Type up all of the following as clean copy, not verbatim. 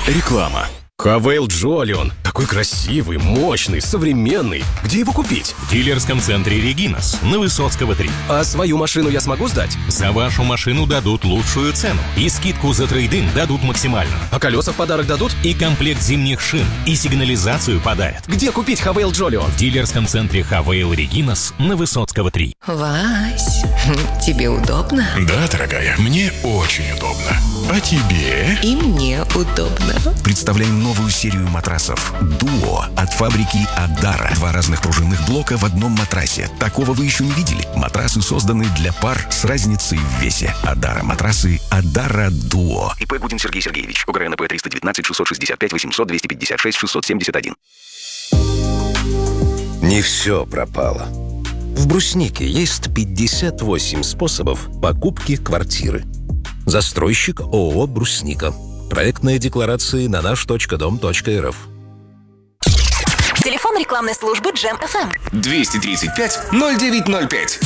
Реклама. Хавейл Джолион. Такой красивый, мощный, современный. Где его купить? В дилерском центре «Регинас» на Высоцкого, 3. А свою машину я смогу сдать? За вашу машину дадут лучшую цену. И скидку за трейд-ин дадут максимально. А колеса в подарок дадут? И комплект зимних шин. И сигнализацию подарят. Где купить Хавейл Джолион? В дилерском центре «Хавейл Регинас» на Высоцкого, 3. Вась, тебе удобно? Да, дорогая, мне очень удобно. А тебе? И мне удобно. Представляем новую серию матрасов «Дуо» от фабрики «Адара». 2 разных пружинных блока в одном матрасе. Такого вы еще не видели. Матрасы созданы для пар с разницей в весе. «Адара» матрасы «Адара Дуо». ИП Гудин Сергей Сергеевич. УГРНП 319 665 800 256 671. Не все пропало. В Бруснике есть 58 способов покупки квартиры. Застройщик ООО «Брусника». Проектные декларации на наш.дом.рф. Телефон рекламной службы Джем FM. 235-0905.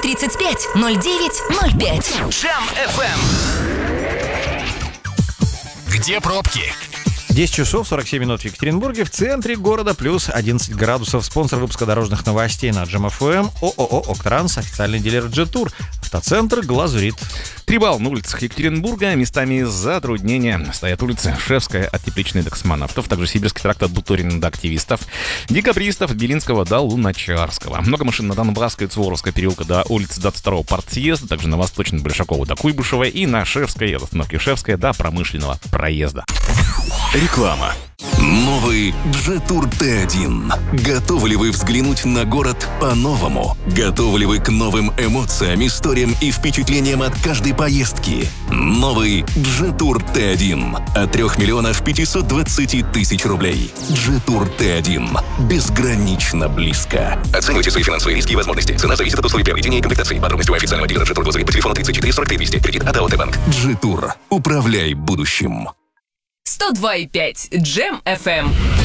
235-0905. Джем FM. Где пробки? 10 часов 47 минут в Екатеринбурге, в центре города, плюс 11 градусов. Спонсор выпуска дорожных новостей на Джем FM ООО «Октранс», официальный дилер «Джетур», автоцентр «Глазурит». 3 балла на улицах Екатеринбурга. Местами затруднения. Стоят улицы Шевская от Тепличной до Космонавтов, также Сибирский тракт от Буторина до Активистов, Декабристов от Белинского до Луначарского. Много машин на Донбасской и Суворовского переулка до улицы 22-го партсъезда, также на Восточной Большакова до Куйбышева и на Шевской от остановки Шевская до Промышленного проезда. Реклама. Новый Джетур Т1. Готовы ли вы взглянуть на город по-новому? Готовы ли вы к новым эмоциям, историям и впечатлениям от каждой поездки? Новый Джетур Т1 от 3 520 000 рублей. Джетур Т1. Безгранично близко. Оценивайте свои финансовые риски и возможности. Цена зависит от условий приобретения и комплектации. Подробности у официального дилера Джетур Глазурит по телефону 34 43 200. Кредит от АО Т-Банк. Джетур. Управляй будущим. 102,5 Джем FM.